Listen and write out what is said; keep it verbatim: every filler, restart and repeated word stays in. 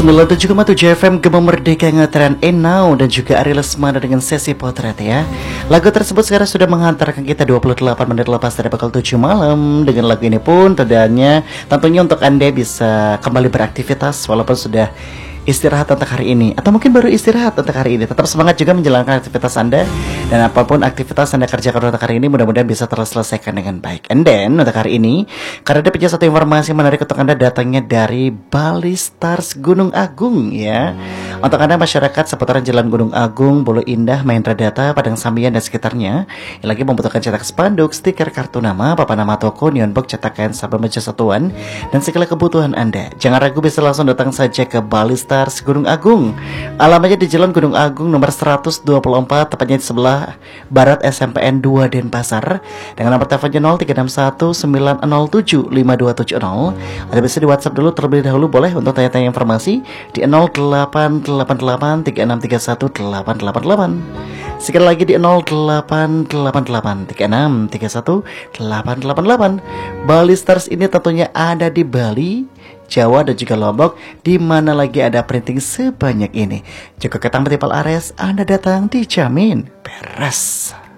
sembilan puluh tujuh koma tujuh F M Gema Merdeka Ngetren Enau dan juga Ari Lesmana dengan sesi potret ya. Lagu tersebut sekarang sudah menghantarkan kita dua puluh delapan menit lepas dari pukul tujuh malam. Dengan lagu ini pun tentunya tentunya untuk Anda bisa kembali beraktivitas walaupun sudah istirahat untuk hari ini, atau mungkin baru istirahat untuk hari ini. Tetap semangat juga menjalankan aktivitas Anda, dan apapun aktivitas Anda kerjakan untuk hari ini mudah-mudahan bisa terselesaikan dengan baik. And then untuk hari ini, karena ada punya satu informasi menarik untuk Anda, datangnya dari Bali Stars Gunung Agung ya. Untuk Anda masyarakat seputaran Jalan Gunung Agung, Bulu Indah, Mahendra Data, Padang Sambian dan sekitarnya yang lagi membutuhkan cetak spanduk, stiker kartu nama, papan nama toko, neon box, cetakan, sabun baja satuan, dan segala kebutuhan Anda. Jangan ragu, bisa langsung datang saja ke Bali Stars Gunung Agung. Alamatnya di Jalan Gunung Agung nomor seratus dua puluh empat, tepatnya di sebelah barat S M P N dua Denpasar, dengan nomor teleponnya nol tiga enam satu sembilan nol tujuh lima dua tujuh nol. Anda bisa di WhatsApp dulu terlebih dahulu boleh untuk tanya-tanya informasi di nol delapan delapan delapan tiga enam tiga satu delapan delapan delapan. Sekali lagi di nol delapan delapan delapan tiga enam tiga satu delapan delapan delapan. Bali Stars ini tentunya ada di Bali, Jawa dan juga Lombok, di mana lagi ada printing sebanyak ini. Jika ketang betipal Ares, Anda datang dijamin beres.